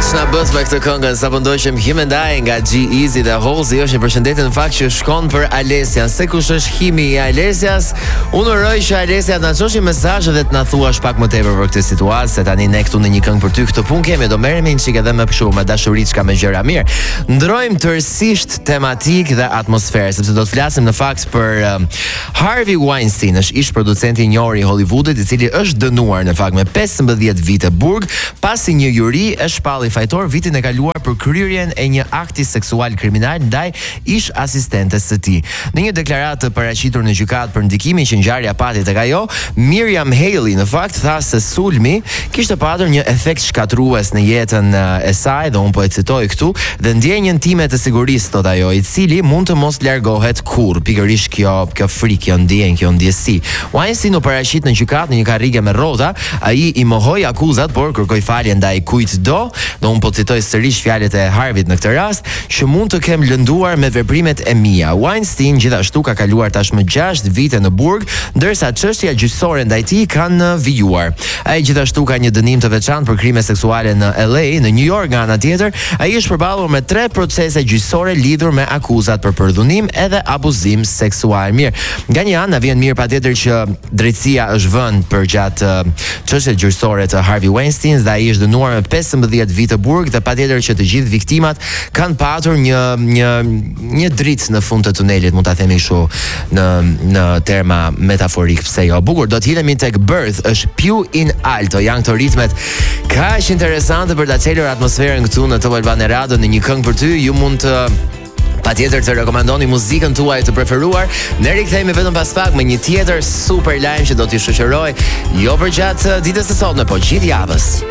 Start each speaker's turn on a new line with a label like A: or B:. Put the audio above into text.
A: Na bës me këtë këngën sa po ndoqëm Himendai nga G-Eazy dhe Halsey. Është një përshëndetje në fakt që shkon për Alesian. Se kush është Himi i Alesias? Unë uroj që Alesia të na çosh një mesazh dhe të na thuash pak më tepër për këtë situatë, se tani ne këtu në një këngë për ty këtë punë kemi, do merremi një çik edhe më kështu me dashuri çka me gjëra mirë. Ndrojmë tërësisht tematik dhe atmosferë, sepse do të flasim në fakt për Harvey Weinstein, është ish producenti i njohur i Hollywoodit, i cili është dënuar në fakt me 15 vite burg pasi një juri e shpalli fajtor vitin e kaluar për kryerjen e një akti seksual kriminal ndaj ish asistentes së tij. Në një deklaratë të paraqitur në gjykatë për ndikimin që ngjarja pati tek ajo, Miriam Haley në fakt tha se sulmi kishte patur një efekt shkatrues në jetën e saj, dhe unë po e citoj këtu, dhe ndjenjen time të sigurisë, thot ajo, i cili mund të mos largohet kurrë. Pikërisht kjo frikë, kjo ndjenjë, kjo ndjesi. Weinstein u paraqit në gjykatë në një karrige me rrota, ai i mohoi akuzat, por kërkoi falje ndaj kujtdo. Do unë po citoj sërish fjalët e Harveyt në këtë rast, që mund të kem lënduar me veprimet e mia. Weinstein gjithashtu ka kaluar tashmë 6 vite në burg, ndërsa çështja gjyqësore ndaj tij kanë vijuar. Ai gjithashtu ka një dënim të veçantë për krime seksuale në LA. Në New York, nga ana tjetër, ai është përballur me 3 procese gjyqësore lidhur me akuzat për përdhunim edhe abuzim seksual. Mirë, nga një anë na vjen mirë patjetër që drejtësia është vënë përgjatë çështjes gjyqësore të Harvey Weinstein dhe ai është dënuar me 15 vite burg, dhe patjetër që të gjithë viktimat kanë patur një dritë në fund të tunelit, mund ta themi kështu në terma metaforik, pse jo. Bukur, do të hidhemi tek Birth, është Più in Alto, janë këto ritmet kaq interesante për ta çelur atmosferën këtu në Top Albania Radio në një këngë për ty. Ju mund të patjetër të rekomandoni muzikën tuaj të preferuar. Ne rikthehemi vetëm pas pak me një tjetër super lajm që do t'i shoqëroj jo për gjatë ditës së sotme, po gjithë javës.